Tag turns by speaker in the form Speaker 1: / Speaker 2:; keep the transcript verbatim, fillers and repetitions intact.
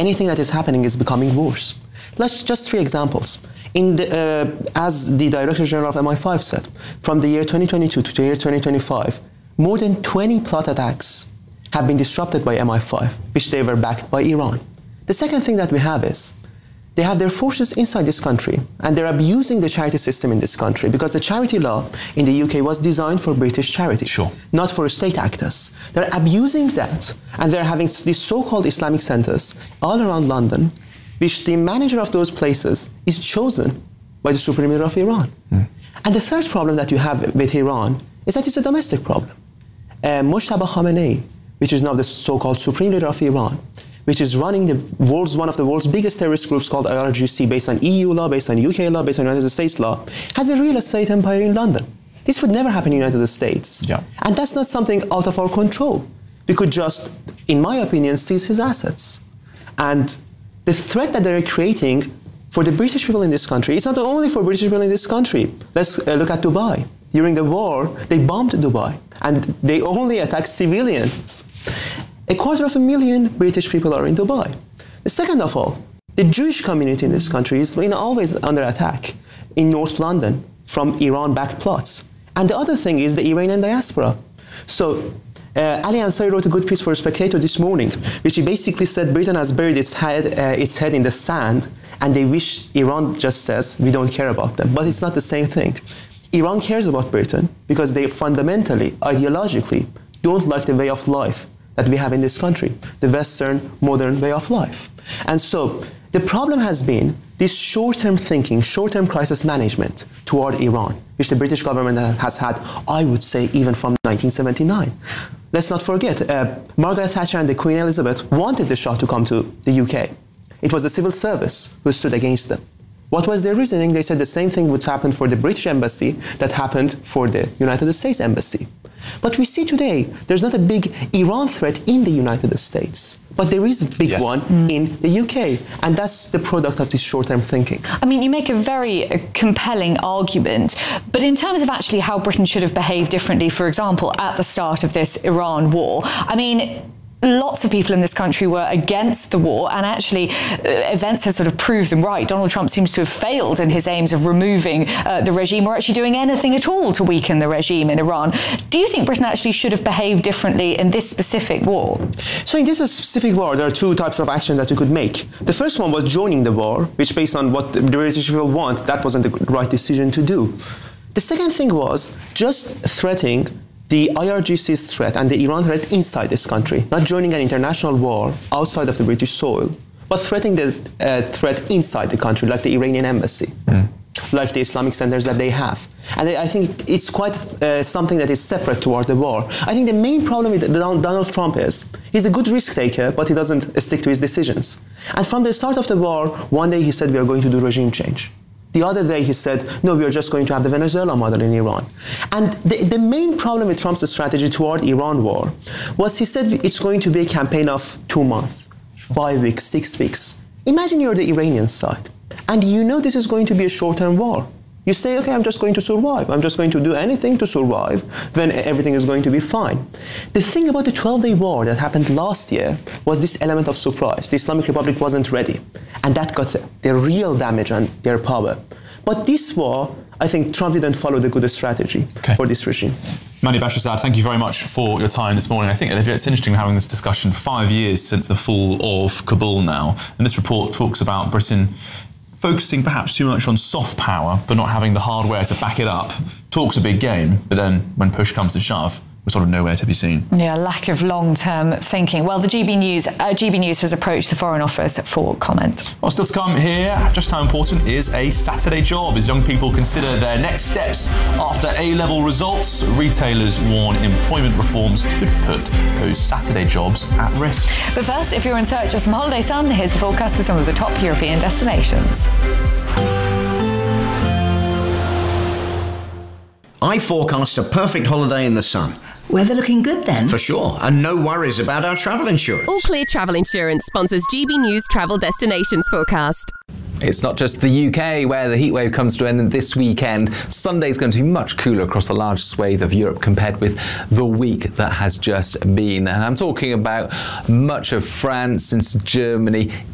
Speaker 1: anything that is happening is becoming worse. Let's just three examples. In the, uh, as the Director General of M I five said, from the year twenty twenty-two to the year twenty twenty-five, more than twenty plot attacks have been disrupted by M I five, which they were backed by Iran. The second thing that we have is, they have their forces inside this country, and they're abusing the charity system in this country, because the charity law in the U K was designed for British charities,
Speaker 2: sure.
Speaker 1: not for state actors. They're abusing that, and they're having these so-called Islamic centers all around London, which the manager of those places is chosen by the Supreme Leader of Iran. Mm. And the third problem that you have with Iran is that it's a domestic problem. Uh, Mojtaba Khamenei, which is now the so-called Supreme Leader of Iran, which is running the world's, one of the world's biggest terrorist groups called I R G C, based on E U law, based on U K law, based on United States law, has a real estate empire in London. This would never happen in the United States.
Speaker 2: Yeah.
Speaker 1: And that's not something out of our control. We could just, in my opinion, seize his assets. And the threat that they're creating for the British people in this country, it's not only for British people in this country. Let's uh, look at Dubai. During the war, they bombed Dubai, and they only attacked civilians. A quarter of a million British people are in Dubai. The second of all, the Jewish community in this country is you know, always under attack in North London from Iran-backed plots. And the other thing is the Iranian diaspora. So uh, Ali Ansari wrote a good piece for Spectator this morning, which he basically said Britain has buried its head, uh, its head in the sand, and they wish Iran just says, we don't care about them. But it's not the same thing. Iran cares about Britain because they fundamentally, ideologically, don't like the way of life that we have in this country, the Western modern way of life. And so the problem has been this short-term thinking, short-term crisis management toward Iran, which the British government has had, I would say, even from nineteen seventy-nine. Let's not forget, uh, Margaret Thatcher and the Queen Elizabeth wanted the Shah to come to the U K. It was the civil service who stood against them. What was their reasoning? They said the same thing would happen for the British embassy that happened for the United States embassy. But we see today, there's not a big Iran threat in the United States, but there is a big yes. one mm. in the U K, and that's the product of this short-term thinking.
Speaker 3: I mean, you make a very uh, compelling argument, but in terms of actually how Britain should have behaved differently, for example, at the start of this Iran war, I mean, lots of people in this country were against the war, and actually uh, events have sort of proved them right. Donald Trump seems to have failed in his aims of removing uh, the regime or actually doing anything at all to weaken the regime in Iran. Do you think Britain actually should have behaved differently in this specific war?
Speaker 1: So in this specific war, there are two types of action that you could make. The first one was joining the war, which based on what the British people want, that wasn't the right decision to do. The second thing was just threatening the I R G C's threat and the Iran threat inside this country, not joining an international war outside of the British soil, but threatening the uh, threat inside the country, like the Iranian embassy, mm. like the Islamic centers that they have. And I think it's quite uh, something that is separate toward the war. I think the main problem with Donald Trump is he's a good risk taker, but he doesn't stick to his decisions. And from the start of the war, one day he said we are going to do regime change. The other day he said, no, we are just going to have the Venezuela model in Iran. And the, the main problem with Trump's strategy toward Iran war was he said it's going to be a campaign of two months, five weeks, six weeks. Imagine you're the Iranian side, and you know this is going to be a short-term war. You say, okay, I'm just going to survive. I'm just going to do anything to survive, then everything is going to be fine. The thing about the twelve-day war that happened last year was this element of surprise. The Islamic Republic wasn't ready, and that got the real damage on their power. But this war, I think Trump didn't follow the good strategy okay. for this regime.
Speaker 2: Mani Bashazad, thank you very much for your time this morning. I think it's interesting having this discussion five years since the fall of Kabul now, and this report talks about Britain focusing perhaps too much on soft power, but not having the hardware to back it up. Talk's a big game, but then when push comes to shove, we're sort of nowhere to be seen.
Speaker 3: Yeah, lack of long-term thinking. Well, the G B News, uh, G B News has approached the Foreign Office for comment.
Speaker 2: Well, still to come here, just how important is a Saturday job as young people consider their next steps after A-level results. Retailers warn employment reforms could put those Saturday jobs at risk.
Speaker 3: But first, if you're in search of some holiday sun, here's the forecast for some of the top European destinations.
Speaker 4: I forecast a perfect holiday in the sun.
Speaker 5: Weather looking good then?
Speaker 4: For sure, and no worries about our travel insurance.
Speaker 6: All Clear Travel Insurance sponsors G B News Travel Destinations Forecast.
Speaker 7: It's not just the U K where the heatwave comes to an end this weekend. Sunday's going to be much cooler across a large swathe of Europe compared with the week that has just been. And I'm talking about much of France, into Germany,